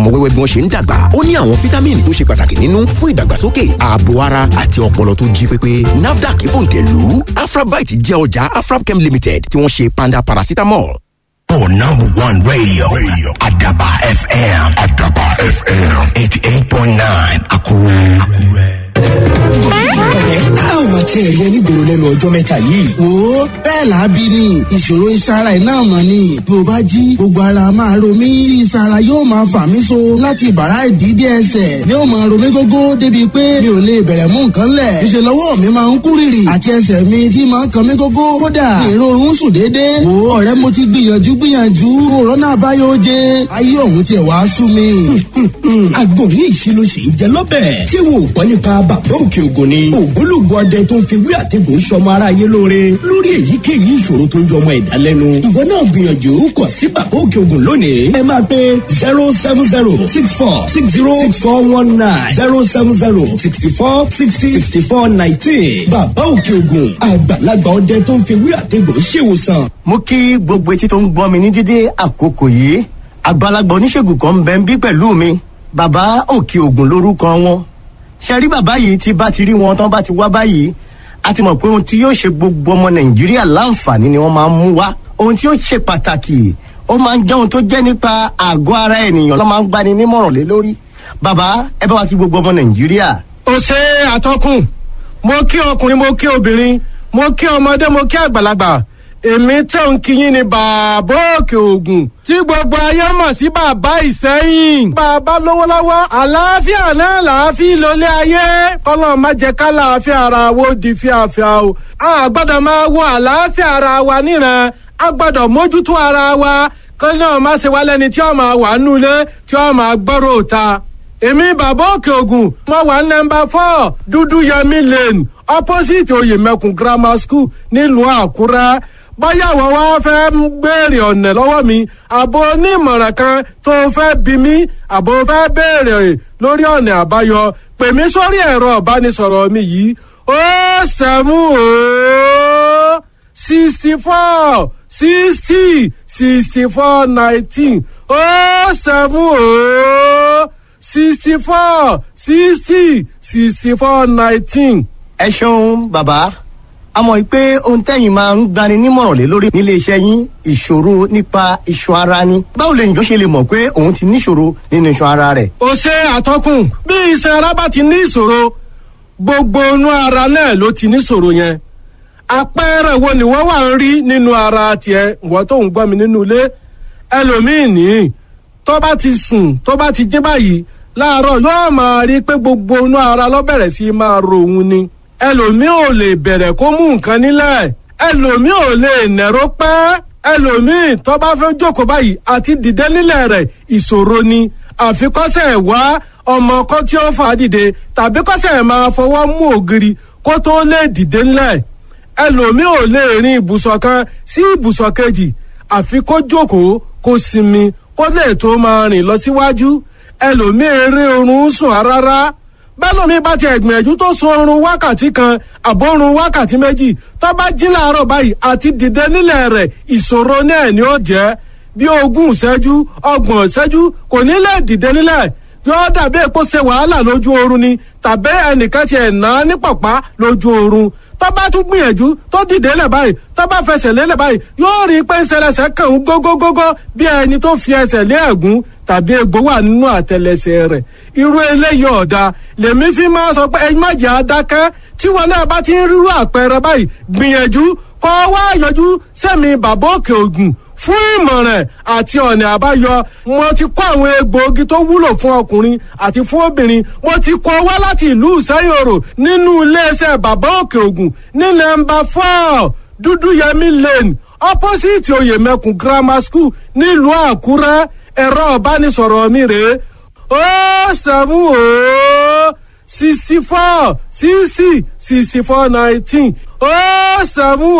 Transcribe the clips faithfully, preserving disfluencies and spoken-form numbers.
ọmọ wẹ́wẹ́ bí wọ́n ṣe ń dàgbà. Ó ní àwọn fítámìnì tó ṣe pàtàkì nínú fún ìdàgbàsókè ààbò ara àti ọpọlọ tó jí pépé. NAFDAC fòǹtẹ̀lù Afrabite jẹ́ ọjà Afrabchem Limited tí wọ́n ṣe panda paracetamol. Oh, number one radio, radio. Adaba F M. Adaba F M. eighty-eight point nine. Akure. Ọ̀rẹ́, a ò máa tiẹ̀ rí ẹni gbòòrò lẹ́nu ọjọ́ mẹ́ta yìí. Wo bẹ́ẹ̀ làábí ni ìṣòro ìsara iná mọ̀ ni. Bí o bá jí, gbogbo ara máa ro mí. Tí ìsara yóò máa fà mí so láti bàrá ìdídé ẹsẹ̀. Ni ó máa ro mí gógó débi pé mi ò lè bẹ̀rẹ̀ mú nǹkan lẹ̀. Ìṣe lọ́wọ́ mi máa ń kú rìrì. Àti ẹsẹ̀ mi tí máa ń kan mí gógó. Kódà ìrorun sùn déédéé. Wo ọ̀rẹ́ mo ti gbìyànjú gbìyànjú. Òrónà àbáyọ oje. Ayé òun tiẹ̀ wá sú mi. Àgbo yìí ṣe ló ṣe ń jẹ lọ́bẹ̀. Ṣé wo gbọ́ nípa bàbá òkè ògùn ni? Ògbólógbò ọdẹ tó ń fi wí àtẹ̀gùn sọmọ aráyé lóore lórí èyíkéyìí ìṣòro tó ń yọmọ ẹ̀dá lẹ́nu. Ìwọ náà gbìyànjú kọ̀ sí bàbá òkè ògùn lónìí. Ẹ máa pe zero seven zero six four six zero six four one nine zero seven zero sixty four sixty sixty four nineteen. Bàbá òkè ògùn àgbàlagbà ọdẹ tó ń fi wí àtẹ̀gùn ṣèwòsàn. Mo kí gbogbo etí tó ń gbọ́ mi ní dédé àkókò yìí. Àgbàlagbà oníṣègùn kan ń bẹ ń bí pẹ̀lú mi. Bàbá òkè ògùn lórúkọ wọn. Ṣé rí bàbá yìí tí bá ti rí wọn tán bá ti wá báyìí a ti mọ̀ pé ohun tí yóò ṣe gbogbo ọmọ Nàìjíríà láǹfààní ni wọ́n máa ń mú wá. Ohun tí yóò ṣe pàtàkì ó máa ń jẹ́ ohun tó jẹ́ nípa àgọ́ ara ènìyàn ló máa ń gbani nímọ̀ràn lé lórí. Bàbá ẹ bá wa kí gbogbo ọmọ Nàìjíríà. Ó ṣe àtọkùn mo kí ọkùnrin mo kí obìnrin mo kí ọmọdé mo kí àgbàlagbà èmi tẹ̀ ń kíyìn ní bàbá òkè ògùn tí gbogbo ayé mọ̀ sí bàbá ìsẹ́yìn. Bàbá lówó lọ́wọ́ àlàáfíà náà làáfíà lólé ayé kọ́lọ́ má jẹ́ ká làáfíà ara wo di fíafíà o. A gbọ́dọ̀ máa wo àlàáfíà ara wa níran a gbọ́dọ̀ mójútó ara wa kọ́ náà má ṣe wá lẹ́ni tí ó máa wà nulẹ̀ tí ó máa gbọ́rọ̀ òta. Èmi bàbá òkè ògùn mo wà nọ́mbà four dúdú yẹmí lane opposite oyèmẹkùn grammar school nílùú Àkúrẹ́. Báyà wọ́n wá fẹ́ béèrè ọ̀nà lọ́wọ́ mi àbò onímọ̀ràn kan tó fẹ́ bí mi àbò fẹ́ béèrè lórí ọ̀nà àbáyọ pè mí sórí ẹ̀rọ ìbánisọ̀rọ̀ mi yìí ó sẹ́mú ó sixty four sixty sixty four nineteen ó sẹ́mú ó sixty four sixty sixty four nineteen. Ẹ ṣeun bàbá. A mọ̀ pé ohun tẹ́yìn máa ń gbani nímọ̀ràn lé lórí nílé iṣẹ́ yín ìṣòro nípa iṣan ara ni. Báwo lè yàn ṣe lè mọ̀ pé òun ti níṣòro nínú iṣan ara rẹ̀? Ó ṣe àtọkùn bí iṣan ara bá ti ní ìṣòro gbogbo inú ara náà ló ti níṣòro yẹn. Àpẹẹrẹ wo ni wọ́n wà ń rí nínú ara tiẹ̀ wọ́n tó ń gbọ́ mi nínú ilé ẹlòmíì ní tó bá ti sùn tó bá ti jí báyìí láàárọ̀ yóò máa rí pé gbogbo inú ara ló bẹ̀rẹ̀ sí máa ro òun ni. Ẹlòmíì ò lè bẹ̀rẹ̀ kó mú nǹkan nílẹ̀ ẹlòmíì ò lè nẹ̀rọ pẹ́ ẹlòmíì tó bá fẹ́ jókòó báyìí àti dìde nílẹ̀ rẹ̀ ìṣòro ni àfikọ́sẹ̀ wá ọmọ kan tí ó fà á dìde tàbí kọ́sẹ̀ máa fọwọ́ mú ògiri kó tó lè dìde nílẹ̀ ẹlòmíì ò lè rin ibùsọ̀ kan sí ibùsọ̀ kejì àfi kó jókòó kó sinmi kó lè tó máa rìn lọ síwájú ẹlòmíì eré oorun sùn rárá bẹ́lómi bá ti ẹ̀gbìyànjú tó sun oorun wákàtí kan àbórun wákàtí méjì tó bá jí láàárọ̀ báyìí àti dìde nílẹ̀ rẹ̀ ìṣòro náà ni ó jẹ́ bí ogún ìṣẹ́jú ọgbọ̀n ìṣẹ́jú kò ní lè dìde nílẹ̀ yóò dàbí èpo ṣe wàhálà lójú oorun ni tàbí ẹnìkan ti ẹ̀ ná ní pọ̀pá lójú oorun tó bá tún gbìyànjú tó dìde lẹ̀ báyìí tó bá fẹsẹ̀ lélẹ̀ báyìí yóò rí pé ńṣẹlẹsẹ̀ kàn ń gógógógó bí ẹni tó fi ẹsẹ̀ lé ẹ̀gún tàbí egbò wà nínú àtẹlẹsẹ̀ rẹ̀ irú eléyìí ọ̀dà lèmi fi máa sọ pé ẹ̀yin má jẹ́ adákẹ́ tí wọn náà bá ti ń rírú àpẹẹrẹ báyìí gbìyànjú kó wá yọjú sẹ́mi bàbá òkè ògùn fún ìmọ̀ràn àti ọ̀nà àbáyọ mo ti kó àwọn egbòogi tó wúlò fún ọkùnrin àti fún obìnrin mo ti kó wá láti ìlú ìsẹ́yòrò nínú iléeṣẹ́ bàbá òkè ògùn ní nọ́mbà four dúdú yẹmí lane opposite oyèmẹkùn grammar school nílùú Àkúrẹ́ ẹ̀rọ ìbánisọ̀rọ̀ mi rèé ó sẹ́mú ó sixty four sixty sixty four nineteen ó sẹ́mú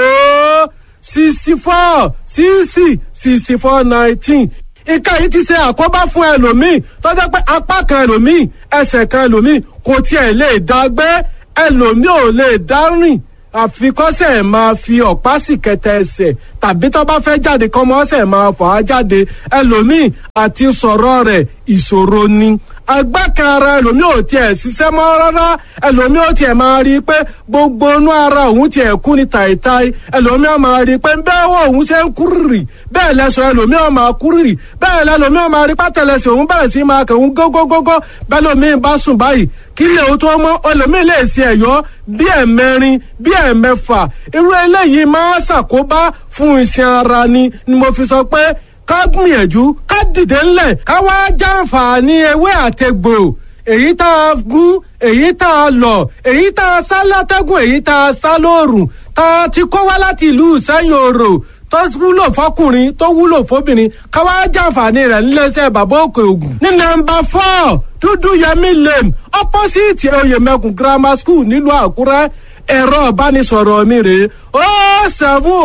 ó sixty four sixty sixty four nineteen nǹkan yìí ti ṣe àkóbá fún ẹlòmíì tó jẹ́ pé apá kan ẹlòmíì ẹsẹ̀ kan ẹlòmíì kò tiẹ̀ lè dá gbé ẹlòmíì ò lè dá rìn àfikọ́sẹ̀ máa fi ọ̀pá sì kẹtẹ ẹsẹ̀ tàbí tó bá fẹ́ jáde kọ́mọ́sẹ̀ máa fà á jáde ẹlòmíì àti sọ̀rọ̀ rẹ̀ ìṣòro ni agbákan ara ẹlòmíì ò tiẹ̀ ṣiṣẹ́ mọ́ rárá ẹlòmíì ò tiẹ̀ máa rí i pé gbogbo inú ara òun tiẹ̀ kú ní tàìtàì ẹlòmíì ò máa rí i pé bẹ́ẹ̀ wọ òun ṣe ń kúrìrì bẹ́ẹ̀ lẹ́sọ̀ ẹlòmíì ò máa kúrìrì bẹ́ẹ̀ lẹ́lòmíì ò máa rí pátẹ́lẹsẹ̀ òun bẹ̀rẹ̀ sí máa kẹ̀ òun gógógógó bẹ́ẹ̀ lòmíì bá sùn báyìí kí lè o tó mọ́ ẹlòmíì lè ṣe ẹ̀yọ́ bí ẹ̀mẹrin bí ẹ̀mẹfà irú eléyìí máa ṣàkóbá fún iṣan ara ni ni mo fi sọ pé ká gbìyànjú ká dìde ńlẹ̀ ká wá jàǹfààní ewé àtegbò èyí tá a gún èyí tá a lọ̀ èyí tá a sá látẹ́gùn èyí tá a sá lóòrùn tá a ti kó wá láti ìlú Ìsẹ́yìn Òrò tó wúlò fọkùnrin tó wúlò fóbìnrin ká wá jàǹfààní rẹ̀ níléeṣẹ́ bàbá Òkè Ògùn ní nọ́mbà four Dúdú Yẹmí Lane opposite Oyèmẹkùn grammar school nílùú Àkúrẹ́ ẹ̀rọ ìbánisọ̀rọ̀ mi rèé ó seven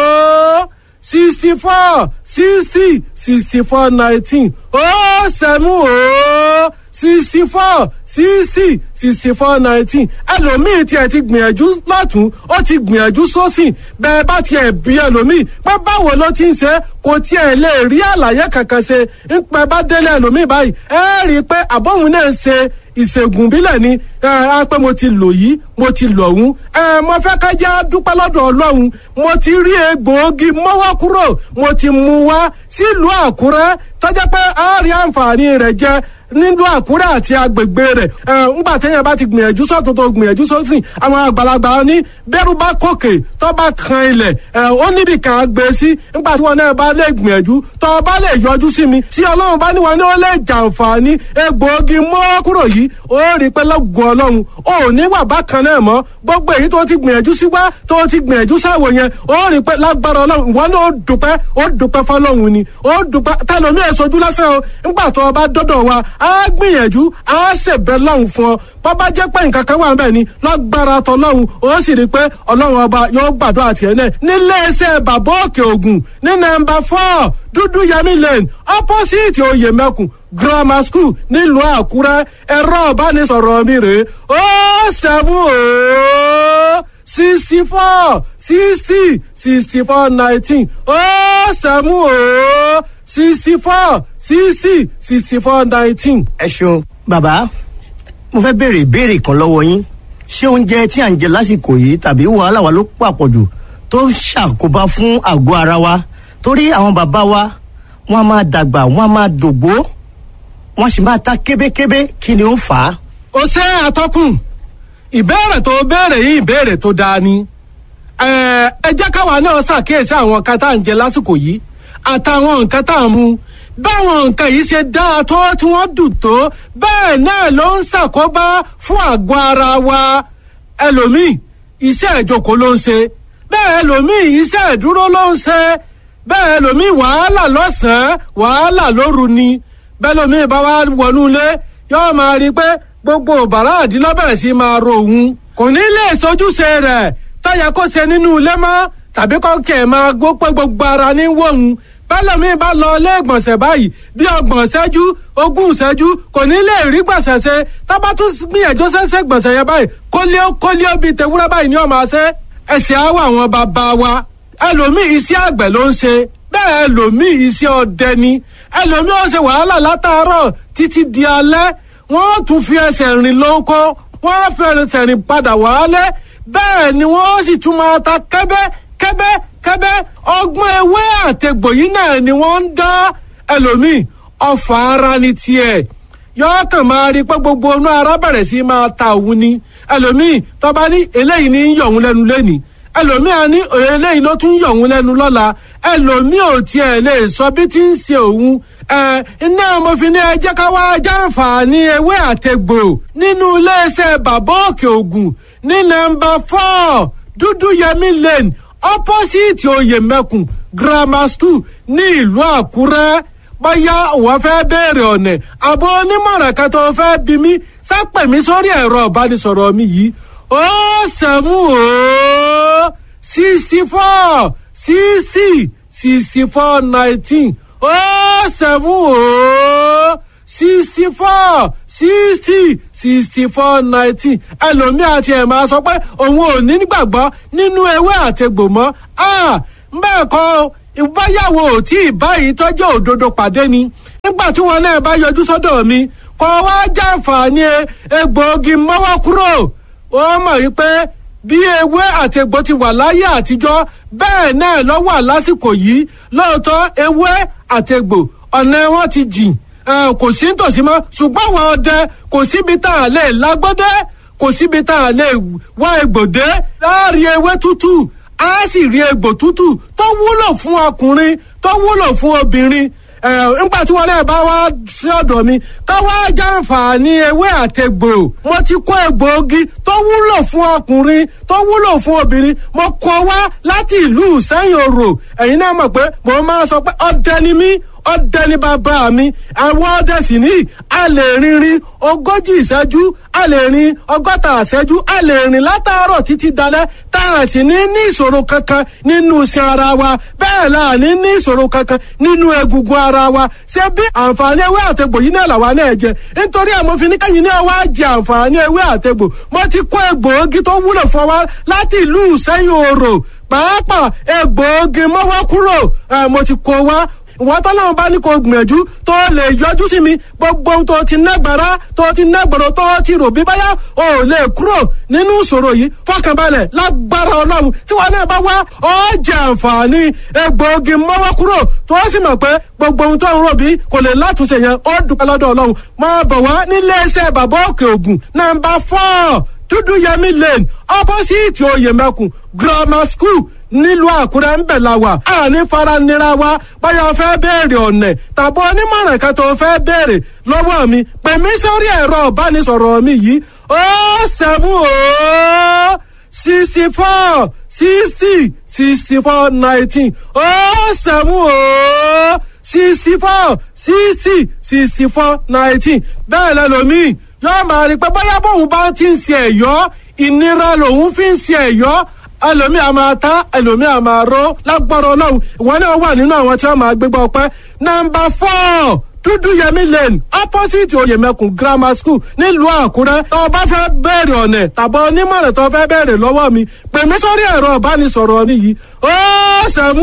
ó sixty four sixty sixty four nineteen ó seven ó sixty four sixty sixty four nineteen ẹlòmíì tiẹ̀ ti gbìyànjú lọ́tún ó ti gbìyànjú sósì bẹ́ẹ̀ bá tiẹ̀ bí ẹlòmíì pé báwo ló ti ń ṣe kò tiẹ̀ lè rí àlàyé kankan ṣe ń pẹ́ bá délé ẹlòmíì báyìí ẹ rí i pé àbọ̀hún náà ń ṣe ìṣègùn bílẹ̀ ni ẹ á pé mo ti lò yìí mo ti lò ọ̀hún ẹ mo fẹ́ ká jẹ́ dúpẹ́ lọ́dọ̀ Ọlọ́run mo ti rí egbòogi mọ́wọ́ kúrò mo ti mú wá sílùú Àkúrẹ́ tọ́jà pé a rí àǹfààní rẹ̀ jẹ nílùú Àkúrẹ́ àti agbègbè rẹ̀ ẹ ńgbà téèyàn bá ti gbìyànjú sọ́tún tó gbìyànjú sósìn àwọn àgbàlagbà ní bẹ́rù bá kòkè tó bá kan ilẹ̀ ẹ ó níbi kan á gbé sí ńgbà tí wọn náà bá lè gbìyànjú tó bá lè yọjú sí mi tí Ọlọ́run bá ní wọn ní ó lè jàǹfààní egbòogi mọ́wọ́ kúrò yìí ó rí pé lọ́gùn Ọlọ́run ò ní wà bákan náà mọ́ gbogbo èyí tó ti gbìyànjú sí wá tó ti gbìyànjú sáwò yẹn ó rí pé lágbára Ọlọ́run ìwọ náà ó dúpẹ́ ó dúpẹ́ fọlọ́run ni ó dúpẹ́ tẹlomi ẹ̀ sojú lásán o ńgbà tó o bá dọ́dọ̀ wa á gbìyànjú á ṣèbẹ̀ lọ́hùn fún ọ bó bá jẹ́ pé nǹkan kan wà níbẹ̀ ni lágbára tọlọ́hun ó sì rí pé Ọlọ́run ọba yóò gbàdúrà tiẹ̀ náà nílé iṣẹ́ bàbá Òkè Ògùn ní nọ́mbà four Dúdú Yẹmí Lane opposite Oyèmẹkùn grammar school nílùú Àkúrẹ́ ẹ̀rọ ìbánisọ̀rọ̀ mi rèé ó seven ó sixty four sixty sixty four nineteen ó seven ó sixty four sixty sixty four nineteen. ẹ ṣeun bàbá mo fẹ́ béèrè ìbéèrè kan lọ́wọ́ yín ṣé oúnjẹ tí à ń jẹ lásìkò yìí tàbí wàhálà wa ló pàpọ̀jù tó ṣàkóbá fún àgọ́ ara wa torí àwọn bàbá wa wọ́n á máa dàgbà wọ́n á máa dògbó wọ́n sì máa ta kébékébé kí ni ó fà á. ó ṣe àtọkùn ìbéèrè tó béèrè yìí ìbéèrè tó dáa ni ẹ ẹ jẹ́ káwa náà ṣàkíyèsí àwọn nǹkan tá à ń jẹ lásìkò yìí àtàwọn nǹkan tá à ń mu báwọn nǹkan yìí ṣe dáa tó tí wọ́n dùn tó bẹ́ẹ̀ náà ló ń ṣàkóbá fún àgọ́ ara wa ẹlòmíì iṣẹ́ ìjókòó ló ń ṣe bẹ́ẹ̀ ẹlòmíì iṣẹ́ ìdúró ló ń ṣe bẹ́ẹ̀ ẹlòmíì wàhálà lọ́sàn-án wàhálà lóru ni bẹ́ẹ̀ ẹlòmíì bá wá wọnú ilé yóò máa rí i pé gbogbo bàrá àdínlọ́bẹ̀rẹ̀ sí máa ro òun kò ní lè sojúṣe rẹ̀ tó yẹ kó ṣe nínú ilé mọ́ tàbí kó kẹ̀ máa gbó pé gbogbo ara ní wọ̀hún bẹ́lẹ̀mí bá lọ ilé ìgbọ̀nsẹ̀ báyìí bí ọgbọ̀n ṣẹ́jú ogún ṣẹ́jú kò ní lè rí gbọ̀nsẹ̀ ṣe tábà tún gbìyànjú ṣẹ́ṣẹ́ gbọ̀nsẹ̀ yẹn báyìí kólíó kólíó bíi tewúrẹ́ báyìí ni ó máa ṣe ẹ̀sìn àwọ̀ àwọn bàbá wa ẹlòmíì iṣẹ́ àgbẹ̀ ló ń ṣe bẹ́ẹ̀ ẹlòmíì iṣẹ́ ọdẹ ni ẹlòmíì ó ṣe wàhálà látàárọ̀ títí di alẹ́ wọ́n tún fi ẹsẹ̀ rìn lóko wọ́n fi ẹsẹ̀ rìn padà wálé bẹ́ẹ̀ ni wọ́n sì tún máa ta kẹ́bẹ́ kẹ́bẹ́ kẹ́bẹ́ ọgbọ́n ewé àtẹ̀gbò yìí náà ni wọ́n ń dá ẹlòmíì ọfà ara ní tiẹ̀ yọọ kàn máa rí pé gbogbo inú ara bẹ̀rẹ̀ sí máa ta òun ni ẹlòmíì tọ́ba ní eléyìí ní yọ̀ òun lẹ́nu lẹ́nìí ẹlòmíì á ní eléyìí ló tún yọ̀ òun lẹ́nu lọ́la ẹlòmíì ò tiẹ̀ lè sọ bí tí ń ṣe òun ẹ iná mo fi ní ẹ jẹ́ ká wá jàǹfààní ewé àtẹ̀gbò nínú iléeṣẹ́ bàbá Òkè Ògùn ní nọ́mbà four Dúdú Yẹmí Lane opposite Oyèmẹkùn grammar school ní ìlú Àkúrẹ́ bóyá òun fẹ́ béèrè ọ̀nà àbọ̀ onímọ̀ràn kan tó fẹ́ bí mi sápẹ̀ mi sórí ẹ̀rọ ìbánisọ̀rọ̀ mi yìí ó seven ó sixty four sixty sixty four nineteen ó seven ó sixty sixty four sixty sixty four nineteen ẹlòmíì àti ẹ̀ máa sọ pé òun ò ní gbàgbọ́ nínú ewé àtegbò mọ́ bẹ́ẹ̀ kọ́ ìbáyàwó tí ìbáyìí tọ́jú òdodo pàdé ni nígbà tí wọn náà bá yọjú sọ́dọ̀ mi kọ́ wá jàǹfààní egbòogi mọ́wọ́ kúrò ó mọ̀ wípé bí ewé àtegbò ti wà láyé àtijọ́ bẹ́ẹ̀ náà ló wà lásìkò yìí lóòótọ́ ewé àtegbò ọ̀nà wọn ti jìn kò sí nítòsí mọ́ ṣùgbọ́n àwọn ọdẹ kò síbi tá a lè lágbọ́dẹ́ kò síbi tá a lè wá egbòdé láàrin ewé tútù á sì rí egbò tútù tó wúlò fún ọkùnrin tó wúlò fún obìnrin nígbà tí wọn náà bá wá sí ọ̀dọ̀ mi ká wá jàǹfààní ewé àtegbò mo ti kó egbòogi tó wúlò fún ọkùnrin tó wúlò fún obìnrin mo kó wá láti ìlú Ìsẹ́yìn Òrò ẹ̀yin náà mọ̀ pé mo máa sọ pé ọdẹ ni mí ọdẹ ní bàbá mi àwọn ọdẹ sì ní a lè rìnrìn ogójì ìṣẹ́jú a lè rìn ọgọ́ta ìṣẹ́jú a lè rìn látàárọ̀ títí dalẹ́ tá a sì ní ní ìṣòro kankan nínú iṣan ara wa bẹ́ẹ̀ la ní ní ìṣòro kankan nínú egungun ara wa ṣé bí àǹfààní ewé àtegbò yìí náà làwa náà jẹ nítorí ẹ̀ mo fi ní kẹ́yìn náà wá jẹ àǹfààní ewé àtegbò mo ti kó egbòogi tó wúlò fún wa láti ìlú Ìsẹ́yìn Òrò pàápàá egbòogi mọ́wọ́ kúrò mo ti kó wá wọ́n tọ́lọ́run bá ní kó gbìyànjú tó lè yọjú sí mi gbogbo ohun tó ti nágbára tó ti nágbọ̀rọ̀ tó ti rò bí báyà ò lè kúrò nínú ìṣòro yìí fọkànbalẹ̀ lágbára ọlọ́run tí wọ́n náà bá wá ó jẹ àǹfààní egbòogi mọ́wọ́ kúrò tó sì mọ̀ pé gbogbo ohun tó ń rò bí kò lè látúnṣe yẹn ó dúpẹ́ lọ́dọ̀ ọlọ́run máa bọ̀ wá nílé iṣẹ́ bàbá òkè ògùn nàmbà four dúdú yẹmí lane opposite oyèmẹkùn grammar school nílùú àkúrẹ́ ń bẹ̀ la wà àní faranira wa báyọ̀ fẹ́ béèrè ọ̀nà tàbí onímọ̀ràn kan tó fẹ́ béèrè lọ́wọ́ mi pè mí sórí ẹ̀rọ ìbánisọ̀rọ̀ mi yìí ó sẹ́mu ó sixty four sixty sixty four nineteen ó sẹ́mu ó sixty four sixty sixty four nineteen bẹ́ẹ̀ lẹ́lòmíì yóò máa rí pé bóyá bóun bá ti ń ṣe ẹ̀yọ́ ìnira lòun fi ń ṣe ẹ̀yọ́ ẹlòmíì a máa ta ẹlòmíì a máa ró lágbára ọlọ́run ìwọ náà wà nínú àwọn tí wọ́n máa gbégbá ọpẹ́ nọ́mbà four dúdú yẹmí lane opposite oyèmẹkùn grammar school nílùú àkúrẹ́ tó o bá fẹ́ bẹ̀rẹ̀ ọ̀nà tàbí onímọ̀ràn tó o fẹ́ bẹ̀rẹ̀ lọ́wọ́ mi pè mí sórí ẹ̀rọ ìbánisọ̀rọ̀ mi yìí ó sẹ́mu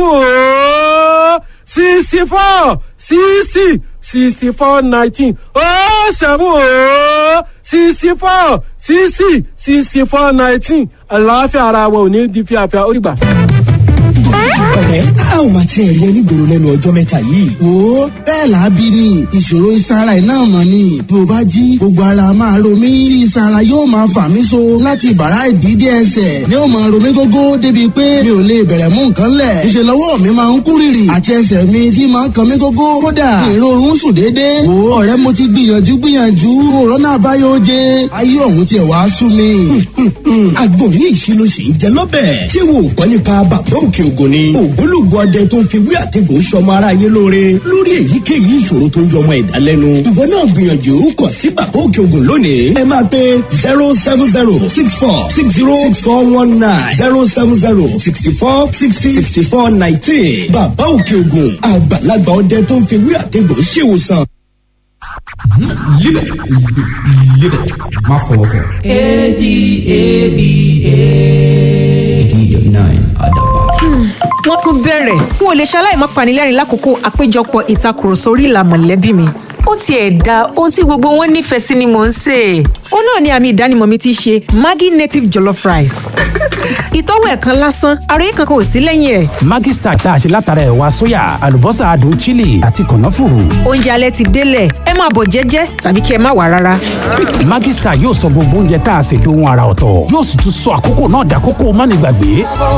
ó sixty four sixty sixty four nineteen ó sẹ́mu ó sixty four sixty sixty four nineteen àlàáfíà ara wa ò ní di fíafíà ó rí gbà. ọ̀rẹ́ a ò máa tiẹ̀ rí ẹni gbòòrò lẹ́nu ọjọ́ mẹ́ta yìí. wo bẹ́ẹ̀ làábí ni ìṣòro ìsara ẹ̀ náà mọ̀ ni bí o bá jí gbogbo ara máa ro mí tí ìsara yóò máa fà mí so láti bàrá ìdídé ẹsẹ̀ ni ó máa ro mí gógó débi pé mi ò lè bẹ̀rẹ̀ mú nǹkan lẹ̀ ìṣe lọ́wọ́ mi máa ń kú rìrì àti ẹsẹ̀ mi tí máa ń kan mí gógó kódà ìrorun sùn déédéé. wo ọ̀rẹ́ mo ti gbìyànjú gbìyànjú òrónà àbáyọ jẹ ayé ọ̀hún tiẹ̀ wá sú mi. àgbòrí ìṣílóṣì ń jẹ lọ́bẹ̀ ṣé wo gbọ́ nípa bàbá òkè ògùn ni ògbólógbò ọdẹ tó ń fi wí àtẹ̀gùn sọmọ aráyé lóore lórí èyíkéyìí ìṣòro tó ń jọmọ ẹ̀dá lẹ́nu. ìwọ náà gbìyànjú kàn sí bàbá òkè ògùn lónìí. ẹ máa pe zero seven zero six four six zero six four one nine zero seven zero sixty four sixty sixty four nineteen. bàbá òkè ògùn àgbàlagbà ọdẹ tó ń fi wí àtẹ̀gùn ṣèwòsàn. Live it. Live it. Má fọwọ́ kàn. A D A B A. eighty nine Adaba. Wọ́n tún bẹ̀rẹ̀. N ò lè ṣaláì má panilẹ́rìn lákòókò àpéjọpọ̀ ìtakùrọ̀sọ orí ìlà mọ̀lẹ́bí mi. Ó tiẹ̀ da ohun tí gbogbo wọn nífẹ̀ẹ́ sí ni mò ń sè. Ó náà ni àmì ìdánimọ̀ mi ti ṣe Maggi native jollof rice. Ìtọ́wò ẹ̀kan lásán, àròyé kankan ò sí lẹ́yìn ẹ̀. Maggi Star tá a ṣe látara ẹ̀wà sóyà, àlùbọ́sà adùn chili àti kànáfùrù. Oúnjẹ alẹ́ ti délẹ̀, ẹ máa bọ̀ jẹ́jẹ́ tàbí kí ẹ má wá rárá. Maggi Star yóò sọ gbogbo oúnjẹ tá a ṣe dohun àrà ọ̀tọ̀. Yóò sì tún sọ àkókò náà dàkókò mánigbàgbé.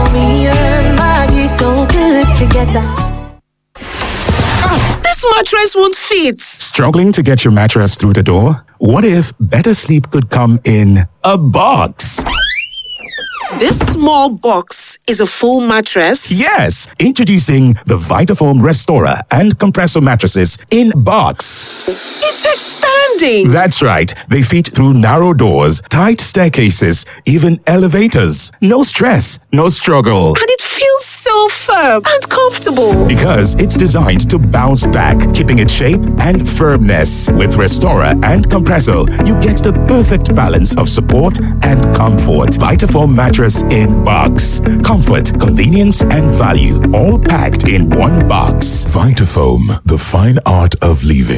This mattress won't fit. Struggling to get your mattress through the door? What if better sleep could come in a box? This small box is a full mattress? Yes! Introducing the Vitafoam Restorer and Compressor mattresses in box. It's expanding! That's right. They fit through narrow doors, tight staircases, even elevators. No stress, no struggle. And it feels so firm and comfortable. Because it's designed to bounce back, keeping its shape and firmness. With Restora and Compresso, you get the perfect balance of support and comfort. Vitafoam mattress in box. Comfort, convenience, and value, all packed in one box. Vitafoam, the fine art of living.